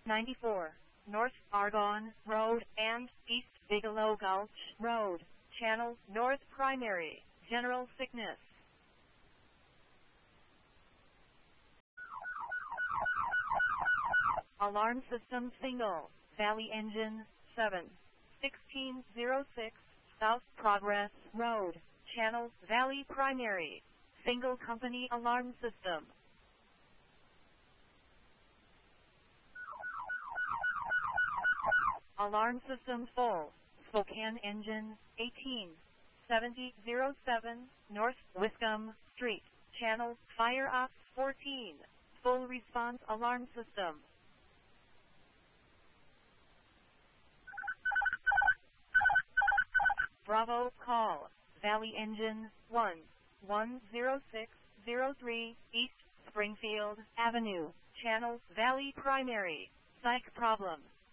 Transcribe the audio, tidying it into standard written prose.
94, North Argonne Road and East Bigelow Gulch Road, Channel North Primary, General Sickness. Alarm system single, Valley Engine 7, 1606, South Progress Road, Channel Valley Primary, single company alarm system. Alarm system full, Spokane Engine 18, 7007, North Wiscombe Street, Channel Fire Ops 14, full response alarm system. Bravo call, Valley Engine 1, 10603, East Springfield Avenue, Channel Valley Primary, psych problem.